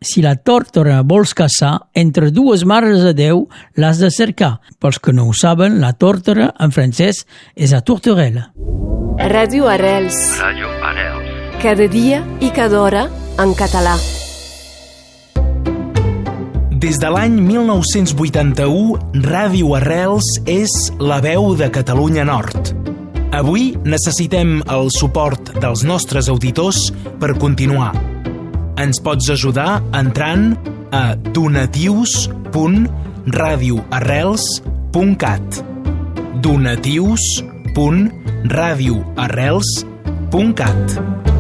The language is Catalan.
Si la tórtora vols caçar, entre dues mares de Déu l'has de cercar. Pels que no ho saben, la tórtora en francès és la tourterelle. Ràdio Arrels. Ràdio Arrels. Cada dia i cada hora en català. Des de l'any 1981, Ràdio Arrels és la veu de Catalunya Nord. Avui necessitem el suport dels nostres auditors per continuar. Ens pots ajudar entrant a donatius.radioarrels.cat donatius.radioarrels.cat